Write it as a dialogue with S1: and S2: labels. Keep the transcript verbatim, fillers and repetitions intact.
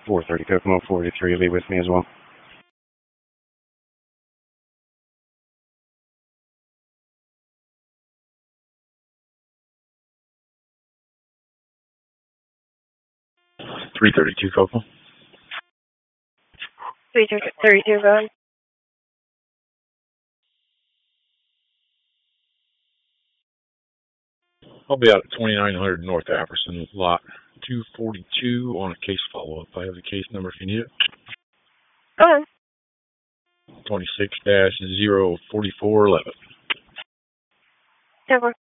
S1: four thirty Kokomo forty-three, leave with me as well. three thirty-two Kokomo.
S2: three thirty-two, go ahead.
S3: I'll be out at twenty-nine hundred North Apperson, lot two forty-two on a case follow-up. I have the case number if you need it.
S2: Go on.
S3: twenty-six dash zero four four eleven.
S2: ten four.